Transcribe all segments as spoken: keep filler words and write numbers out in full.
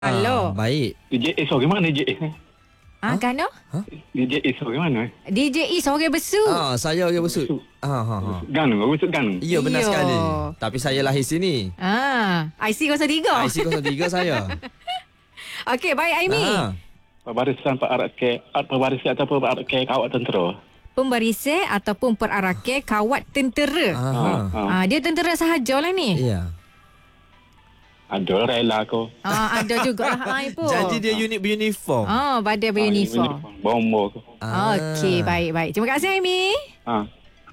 Halo. Ah, baik. D J Is bagaimana D J Is ni? Ah, Kano? D J Is bagaimana? D J Is orang besut. Ah, saya orang besut. Ah, ha, ha. Ganu, orang besut Ganu. Ya, benar Iyo. sekali. Tapi saya lahir sini. Ah, I C kosong tiga. I C kosong tiga saya. Okey, baik Aimi. Ah. Pembarisan perakai, pembarisan atau perakai kawat tentera. Pembarisai ataupun perakai kawat tentera. Ah. Ha, ha. Ah, dia tentera sahajalah ni. Ya. Ada rela aku. Ah, ada juga lah ai pun. Jadi dia unit beruniform. Ah, badan beruniform. Bombo aku. Ah. Okey, baik baik. Terima kasih Aimi. Ha.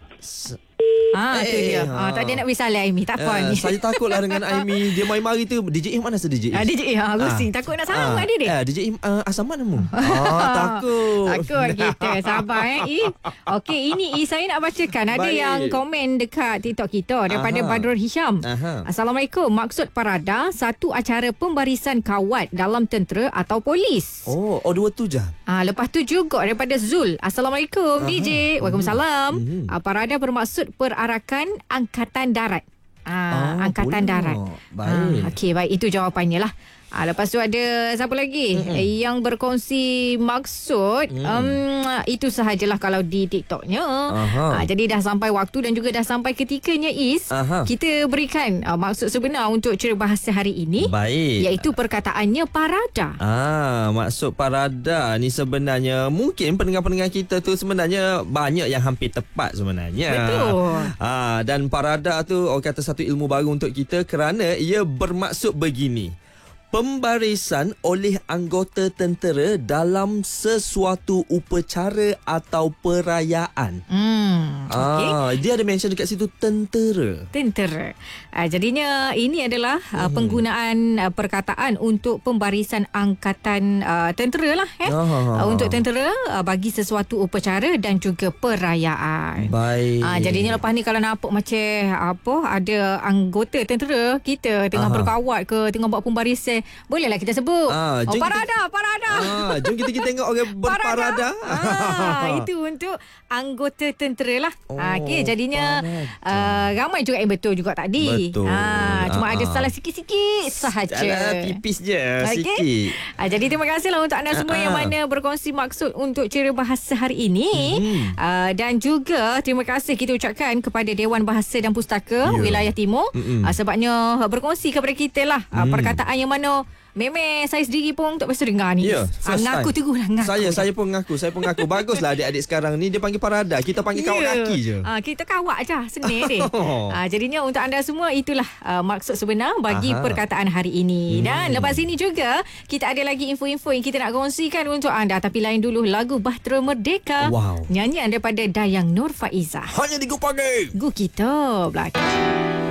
S- Ah, tu Eh, dia. Ah, tak ada nak bersalah Aimi, tak apa Ah, ni. saya takutlah dengan Aimi. Dia mari-mari tu. D J Im mana tu D J Im? Ah, D J ah, rusing. Takut nak sama dia dia. Ah, D J Im uh, asam mana mu? Ah, takut. Takut kita. Sabar eh I. Okey, ini I saya nak bacakan. Ada Baik. yang komen dekat TikTok kita daripada Aha. Badrul Hisham. Aha. Assalamualaikum. Maksud parada satu acara pembarisan kawat dalam tentera atau polis. Oh, oh dua tu je. Ah, lepas tu juga daripada Zul. Assalamualaikum D J. Waalaikumsalam. Mhm. Ah, parada bermaksud perarakan Angkatan Darat. Ah, Oh, Angkatan boleh. Darat. Baik. Ah, okey, baik. Itu jawapannya lah. Ah, lepas tu ada siapa lagi mm-hmm. yang berkongsi maksud mm. um, itu sahajalah kalau di TikToknya. Ah, jadi dah sampai waktu dan juga dah sampai ketikanya Is. Aha. Kita berikan uh, maksud sebenar untuk cerita bahasa hari ini. Baik. Iaitu perkataannya parada. Ah, maksud parada ni sebenarnya mungkin pendengar-pendengar kita tu sebenarnya banyak yang hampir tepat sebenarnya. Betul. Ah, dan parada tu orang kata satu ilmu baru untuk kita kerana ia bermaksud begini. Pembarisan oleh anggota tentera dalam sesuatu upacara atau perayaan. Hmm, okey. Ah, dia ada mention dekat situ tentera. Tentera. Uh, jadinya ini adalah uh, penggunaan uh, perkataan untuk pembarisan angkatan uh, tentera lah eh. Ah. Uh, untuk tentera uh, bagi sesuatu upacara dan juga perayaan. Baik. Ah, jadinya lepas ni kalau nampak macam apa ada anggota tentera kita tengah Aha. berkawat ke tengah buat pembarisan, bolehlah kita sebut. Ah, oh, jom parada, parada. Ah, jom kita, kita tengok orang berparada. Ah, itu untuk anggota tentera lah. Oh, Ah, okey, jadinya parada. uh, ramai juga yang betul juga tadi. Betul. Ah, cuma Ah, ada ah. salah sikit-sikit sahaja. Alah, pipis je Okey. sikit. Ah, jadi terima kasihlah untuk anda semua Ah, yang ah. mana berkongsi maksud untuk cerita bahasa hari ini. Hmm. Ah, dan juga terima kasih kita ucapkan kepada Dewan Bahasa dan Pustaka Ya. Wilayah Timur. Mm-mm. Ah, sebabnya berkongsi kepada kita lah ah, Hmm. perkataan yang mana memang saya sendiri pun tak biasa dengar ni. Ya, Ah, first ngaku time. terus lah ngaku. Saya saya pun ngaku, saya pun ngaku. Baguslah adik-adik sekarang ni dia panggil parada, kita panggil kawat Ya. kaki je. Ah, kita kawat je senang deh. Oh. Ah, jadinya untuk anda semua itulah ah, maksud sebenar bagi Aha. perkataan hari ini. Hmm. Dan lepas ini juga kita ada lagi info-info yang kita nak kongsikan untuk anda. Tapi lain dulu lagu Bahtera Merdeka. Wow. Nyanyian daripada Dayang Nur Faizah. Hanya di Gu Pagi. Gu kita belakang.